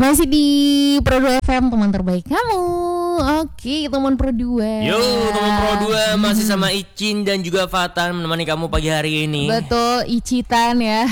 Masih di Pro 2 FM, teman terbaik kamu. Oke, teman Pro 2. Yo, teman Pro 2 masih sama Icin dan juga Fatan menemani kamu pagi hari ini. Betul, Icitan ya.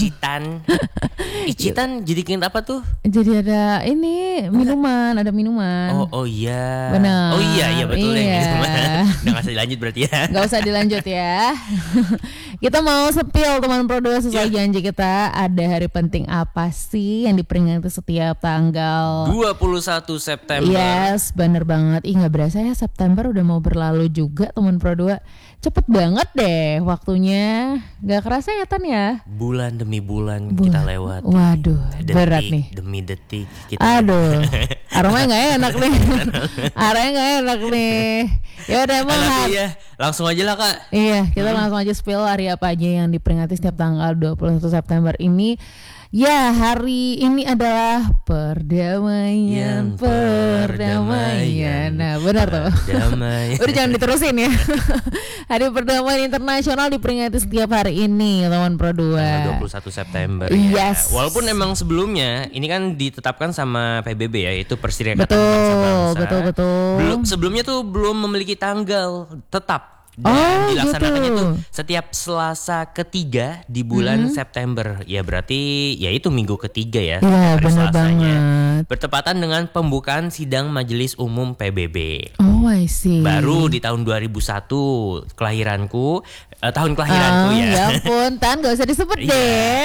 Icitan jadi keinget apa tuh? Jadi ada ini minuman, ada minuman. Oh iya. Benar. Oh iya betul iya. ya. Udah gak usah dilanjut berarti ya. Gak usah dilanjut ya. Kita mau sepil teman Pro 2 sesuai janji kita. Ada hari penting apa sih yang diperingati setiap tanggal 21 September. Yes, bener banget. Gak berasa ya September udah mau berlalu juga teman Pro 2. Cepet banget deh waktunya. Gak kerasa ya Tan ya. Bulan demi bulan kita lewat. Waduh, detik berat nih. Demi detik kita. Aduh, aromanya gak enak nih. Aromanya gak enak nih. Ya udah emang ya, langsung aja lah Kak. Iya, kita langsung aja spill hari apa aja yang diperingati setiap tanggal 21 September ini. Ya, hari ini adalah perdamaian. Nah, benar tuh. Udah jangan diterusin ya. Hari Perdamaian Internasional diperingati setiap hari ini, teman Pro 2. 21 September Yes. ya. Walaupun emang sebelumnya ini kan ditetapkan sama PBB ya, yaitu Perserikatan Betul. Sebelumnya tuh belum memiliki tanggal tetap. Dan dilaksanakannya tuh setiap Selasa ketiga di bulan September. Ya berarti ya itu minggu ketiga ya. Iya, benar banget. Bertepatan dengan pembukaan sidang Majelis Umum PBB. Oh, I see. Baru di tahun 2001 kelahiranku, tahun kelahiranku ya. Ya ampun, Tan gak usah disebut deh.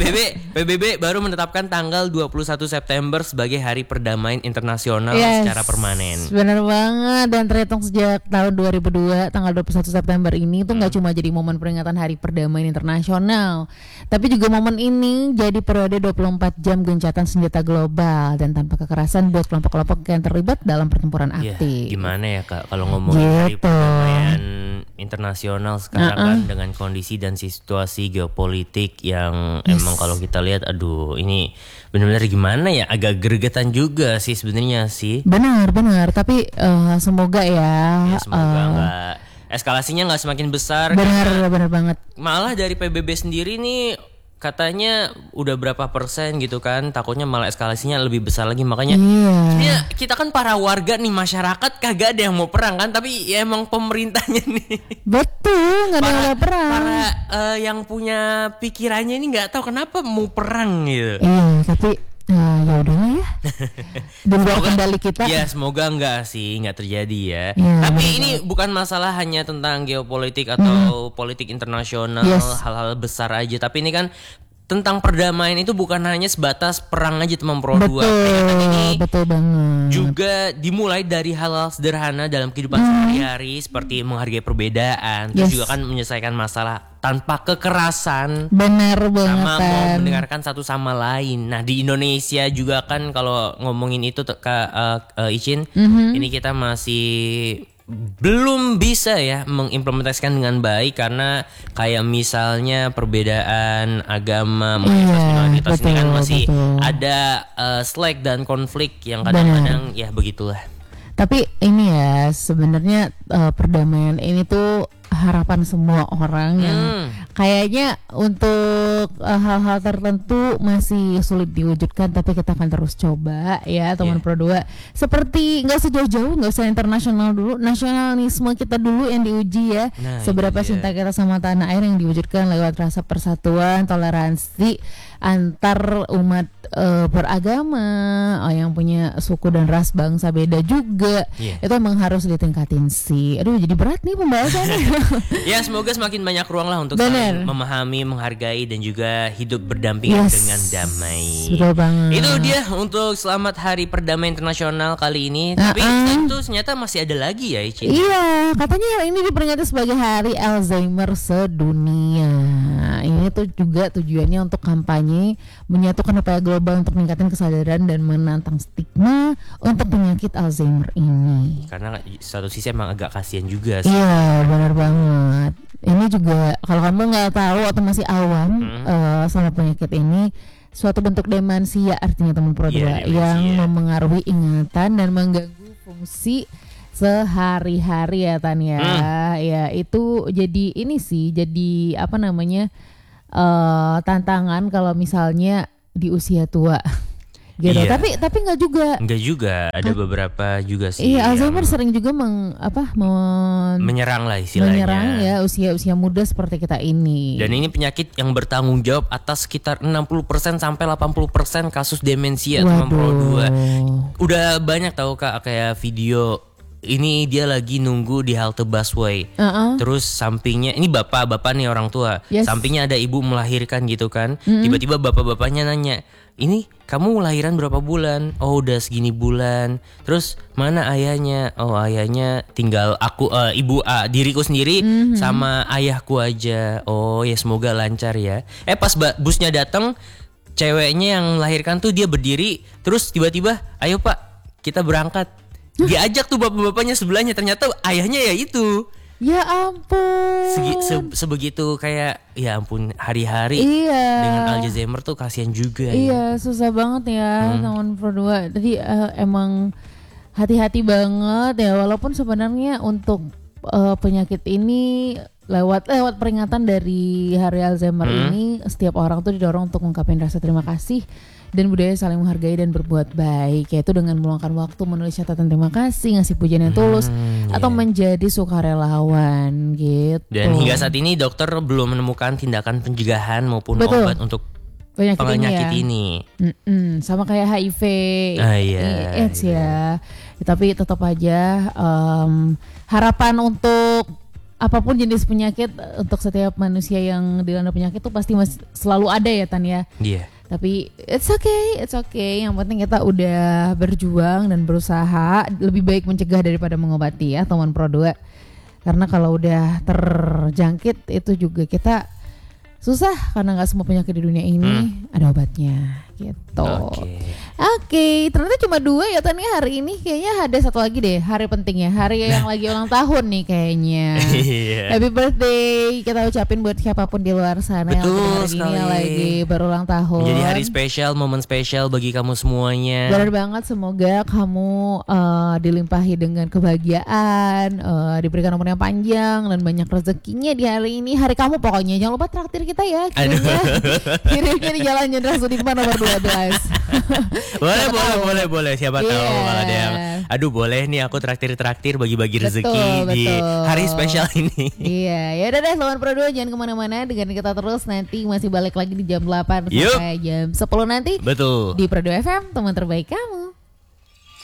PBB baru menetapkan tanggal 21 September sebagai Hari Perdamaian Internasional secara permanen. Benar banget, dan terhitung sejak tahun 2002 tanggal 21 September ini tuh gak cuma jadi momen peringatan Hari Perdamaian Internasional, tapi juga momen ini jadi periode 24 jam gencatan senjata global dan tanpa kekerasan buat kelompok-kelompok yang terlibat dalam pertempuran aktif. Gimana ya Kak kalau ngomongin Hari Perdamaian Internasional sekarang kan dengan kondisi dan situasi geopolitik yang emang kalau kita lihat ini benar-benar gimana ya, agak gregetan juga sih sebenarnya sih. Benar, tapi semoga ya semoga enggak eskalasinya nggak semakin besar. Benar banget. Malah dari PBB sendiri nih katanya udah berapa persen gitu kan, takutnya malah eskalasinya lebih besar lagi. Makanya sebenarnya kita kan para warga nih, masyarakat kagak ada yang mau perang kan, tapi ya emang pemerintahnya nih. Betul, nggak ada yang mau perang. Para yang punya pikirannya ini nggak tahu kenapa mau perang gitu. Iya, tapi ya udahlah ya. Di luar kendali kita. Ya semoga nggak terjadi ya. Tapi ini bukan masalah hanya tentang geopolitik atau politik internasional, hal-hal besar aja. Tapi ini kan tentang perdamaian itu bukan hanya sebatas perang aja teman Pro 2. Betul banget. Juga dimulai dari hal-hal sederhana dalam kehidupan sehari-hari seperti menghargai perbedaan, terus juga kan menyelesaikan masalah tanpa kekerasan. Benar banget. Sama mau mendengarkan satu sama lain. Nah di Indonesia juga kan kalau ngomongin itu Icin, ini kita masih belum bisa ya mengimplementasikan dengan baik karena kayak misalnya perbedaan agama, minoritas ini kan masih ada slack dan konflik yang kadang-kadang ya begitulah. Tapi ini ya sebenarnya perdamaian ini tuh harapan semua orang yang kayaknya untuk hal-hal tertentu masih sulit diwujudkan, tapi kita akan terus coba ya teman Pro 2. Seperti nggak sejauh-jauh, nggak usah internasional dulu, nasionalisme kita dulu yang diuji ya. Seberapa cinta kita sama tanah air yang diwujudkan lewat rasa persatuan, toleransi antar umat beragama, yang punya suku dan ras bangsa beda juga. Itu emang harus ditingkatin sih. Aduh jadi berat nih pembahasannya. Ya semoga semakin banyak ruang lah untuk saling memahami, menghargai dan juga hidup berdampingan dengan damai. Betul banget. Itu dia untuk selamat Hari Perdamaian Internasional kali ini. Tapi itu ternyata masih ada lagi ya Icin. Iya, katanya ini diperingati sebagai Hari Alzheimer sedunia. Ini tuh juga tujuannya untuk kampanye menyatukan upaya global untuk meningkatkan kesadaran dan menantang stigma untuk penyakit Alzheimer ini. Karena satu sisi emang agak kasihan juga sih. Iya, benar banget. Ini juga kalau kamu nggak tahu atau masih awam sama penyakit ini, suatu bentuk demensia artinya teman Pro 2 yang memengaruhi ingatan dan mengganggu fungsi sehari-hari ya Tania. Ya itu jadi ini sih, jadi apa namanya tantangan kalau misalnya di usia tua. gitu. Iya. Tapi nggak juga. Enggak juga, ada beberapa juga sih. Iya, Alzheimer yang sering juga menyerang lah istilahnya. menyerang ya usia-usia muda seperti kita ini. Dan ini penyakit yang bertanggung jawab atas sekitar 60% sampai 80% kasus demensia teman Pro 2. Udah banyak tahu Kak kayak video ini dia lagi nunggu di halte busway. Terus sampingnya ini bapak nih orang tua. Yes. Sampingnya ada ibu melahirkan gitu kan. Tiba-tiba bapak-bapaknya nanya, "Ini kamu lahiran berapa bulan?" "Oh, udah segini bulan." "Terus mana ayahnya?" "Oh, ayahnya tinggal aku diriku sendiri sama ayahku aja." "Oh, ya semoga lancar ya." Pas busnya datang, ceweknya yang melahirkan tuh dia berdiri, terus tiba-tiba, "Ayo Pak, kita berangkat." Diajak tuh bapak-bapaknya sebelahnya, ternyata ayahnya ya itu. Ya ampun. Sebegitu kayak ya ampun hari-hari Iya. dengan Alzheimer tuh kasihan juga. Iya, susah banget ya teman Pro 2. Jadi emang hati-hati banget ya, walaupun sebenarnya untuk penyakit ini lewat peringatan dari Hari Alzheimer ini, setiap orang tuh didorong untuk mengungkapkan rasa terima kasih dan budaya saling menghargai dan berbuat baik, yaitu dengan meluangkan waktu menulis catatan terima kasih, ngasih pujian yang tulus, atau menjadi sukarelawan gitu. Dan hingga saat ini dokter belum menemukan tindakan pencegahan maupun obat untuk penyakit ini. Sama kayak HIV, AIDS ya. Tapi tetap aja harapan untuk apapun jenis penyakit, untuk setiap manusia yang dilanda penyakit itu pasti masih selalu ada ya Tan ya. Iya. Tapi it's okay. Yang penting kita udah berjuang dan berusaha. Lebih baik mencegah daripada mengobati ya teman Pro 2. Karena kalau udah terjangkit itu juga kita susah, karena nggak semua penyakit di dunia ini ada obatnya gitu. Oke, ternyata cuma 2 ya Tan ya hari ini. Kayaknya ada satu lagi deh, hari penting ya, hari yang lagi ulang tahun nih kayaknya. Happy birthday kita ucapin buat siapapun di luar sana yang hari ini yang lagi berulang tahun. Jadi hari spesial, momen spesial bagi kamu semuanya. Benar banget, semoga kamu dilimpahi dengan kebahagiaan, diberikan umur yang panjang dan banyak rezekinya di hari ini. Hari kamu pokoknya, jangan lupa traktir kita ya. Kirimnya di Jalan Jenderal Sudirman nomor 12. Boleh. Siapa tahu kalau ada yang boleh nih aku traktir bagi-bagi rezeki di hari spesial ini. Iya, ya udah deh teman Pro 2, jangan kemana-mana, dengan kita terus, nanti masih balik lagi di jam 8 sampai jam 10 nanti. Betul. Di Pro 2 FM, teman terbaik kamu.